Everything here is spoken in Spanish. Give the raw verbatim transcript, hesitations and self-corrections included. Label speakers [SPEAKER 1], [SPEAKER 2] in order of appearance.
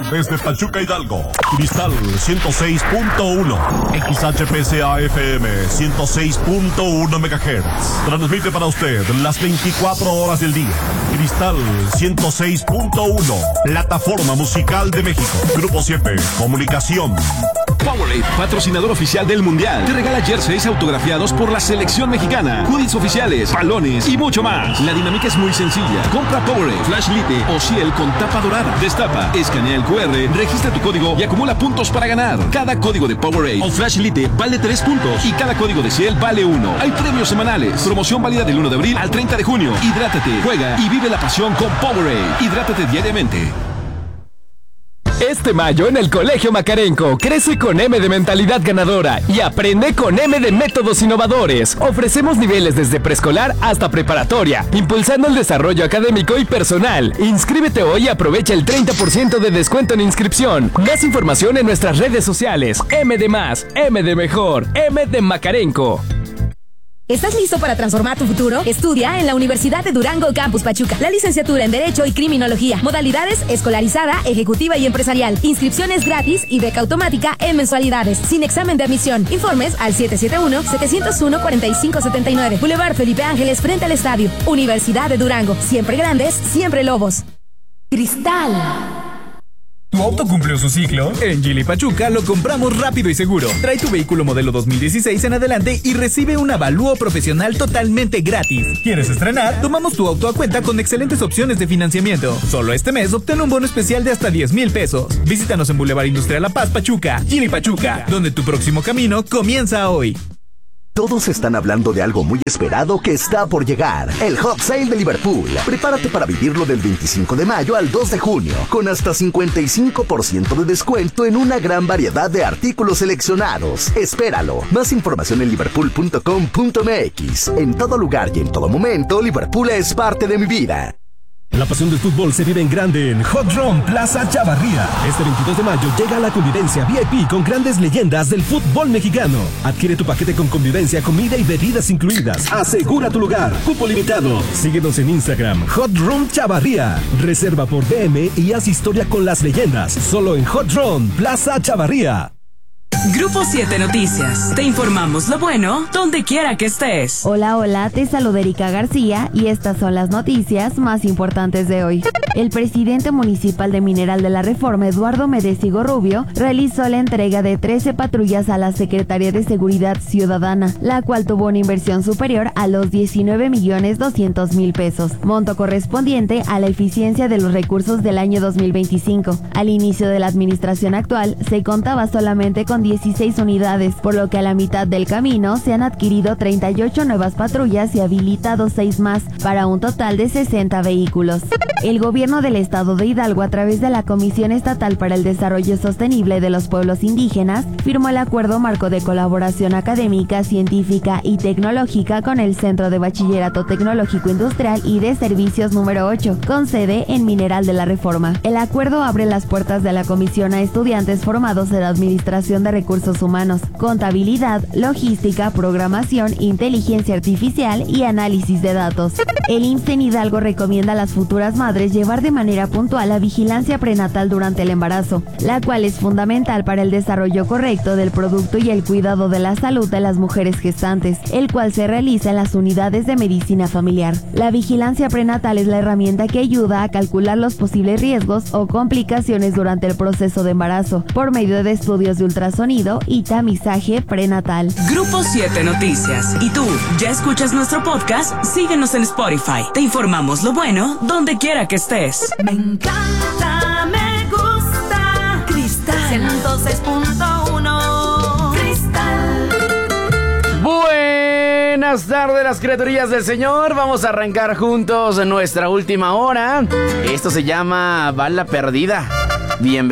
[SPEAKER 1] desde Pachuca, Hidalgo. Cristal ciento seis punto uno. X H P C A F M ciento seis punto uno megahertz. Transmite para usted las veinticuatro horas del día. Cristal ciento seis punto uno. Plataforma musical de México. Grupo siete. Comunicación.
[SPEAKER 2] Powerade, patrocinador oficial del Mundial, te regala jerseys autografiados por la selección mexicana, hoodies oficiales, balones y mucho más. La dinámica es muy sencilla. Compra Powerade, Flash Lite o Ciel con tapa dorada. Destapa, escanea el cu erre, registra tu código y acumula puntos para ganar. Cada código de Powerade o Flash Lite vale tres puntos y cada código de Ciel vale uno. Hay premios semanales. Promoción válida del uno de abril al treinta de junio. Hidrátate, juega y vive la pasión con Powerade. Hidrátate diariamente.
[SPEAKER 3] Este mayo en el Colegio Macarenco, crece con M de mentalidad ganadora y aprende con M de métodos innovadores. Ofrecemos niveles desde preescolar hasta preparatoria, impulsando el desarrollo académico y personal. Inscríbete hoy y aprovecha el treinta por ciento de descuento en inscripción. Más información en nuestras redes sociales. M de más, M de mejor, M de Macarenco.
[SPEAKER 4] ¿Estás listo para transformar tu futuro? Estudia en la Universidad de Durango Campus Pachuca. La licenciatura en Derecho y Criminología. Modalidades escolarizada, ejecutiva y empresarial. Inscripciones gratis y beca automática en mensualidades. Sin examen de admisión. Informes al siete siete uno, siete cero uno, cuatro cinco siete nueve. Boulevard Felipe Ángeles frente al estadio. Universidad de Durango. Siempre grandes, siempre lobos. Cristal.
[SPEAKER 5] ¿Tu auto cumplió su ciclo? En Geely Pachuca lo compramos rápido y seguro. Trae tu vehículo modelo dos mil dieciséis en adelante y recibe un avalúo profesional totalmente gratis. ¿Quieres estrenar? Tomamos tu auto a cuenta con excelentes opciones de financiamiento. Solo este mes obtén un bono especial de hasta diez mil pesos. Visítanos en Boulevard Industrial La Paz, Pachuca. Geely Pachuca, donde tu próximo camino comienza hoy.
[SPEAKER 6] Todos están hablando de algo muy esperado que está por llegar. El Hot Sale de Liverpool. Prepárate para vivirlo del veinticinco de mayo al dos de junio, con hasta cincuenta y cinco por ciento de descuento en una gran variedad de artículos seleccionados. Espéralo. Más información en liverpool punto com punto m x. En todo lugar y en todo momento, Liverpool es parte de mi vida.
[SPEAKER 7] La pasión del fútbol se vive en grande en Hot Run Plaza Chavarría. Este veintidós de mayo llega la convivencia V I P con grandes leyendas del fútbol mexicano. Adquiere tu paquete con convivencia, comida y bebidas incluidas. Asegura tu lugar. Cupo limitado. Síguenos en Instagram, Hot Run Chavarría. Reserva por D M y haz historia con las leyendas. Solo en Hot Run Plaza Chavarría.
[SPEAKER 8] Grupo siete Noticias. Te informamos lo bueno donde quiera que estés.
[SPEAKER 9] Hola, hola, te saluda Erika García y estas son las noticias más importantes de hoy. El presidente municipal de Mineral de la Reforma, Eduardo Medesigo Rubio, realizó la entrega de trece patrullas a la Secretaría de Seguridad Ciudadana, la cual tuvo una inversión superior a los diecinueve millones doscientos mil pesos, monto correspondiente a la eficiencia de los recursos del año dos mil veinticinco. Al inicio de la administración actual, se contaba solamente con dieciséis unidades, por lo que a la mitad del camino se han adquirido treinta y ocho nuevas patrullas y habilitado seis más, para un total de sesenta vehículos. El gobierno del estado de Hidalgo, a través de la Comisión Estatal para el Desarrollo Sostenible de los Pueblos Indígenas, firmó el acuerdo marco de colaboración académica, científica y tecnológica con el Centro de Bachillerato Tecnológico Industrial y de Servicios número ocho, con sede en Mineral de la Reforma. El acuerdo abre las puertas de la comisión a estudiantes formados en la Administración de Recursos Humanos, Contabilidad, Logística, Programación, Inteligencia Artificial y Análisis de Datos. El I M S S en Hidalgo recomienda a las futuras madres llevar de manera puntual la vigilancia prenatal durante el embarazo, la cual es fundamental para el desarrollo correcto del producto y el cuidado de la salud de las mujeres gestantes, el cual se realiza en las unidades de medicina familiar. La vigilancia prenatal es la herramienta que ayuda a calcular los posibles riesgos o complicaciones durante el proceso de embarazo, por medio de estudios de ultrasonido y tamizaje prenatal.
[SPEAKER 8] Grupo siete Noticias. ¿Y tú, ya escuchas nuestro podcast? Síguenos en Spotify. Te informamos lo bueno donde quiera que estés.
[SPEAKER 10] Me encanta, me gusta. Cristal ciento seis punto uno. Cristal.
[SPEAKER 11] Buenas tardes, las criaturillas del Señor. Vamos a arrancar juntos en nuestra última hora. Esto se llama Bala Perdida. Bienvenidos.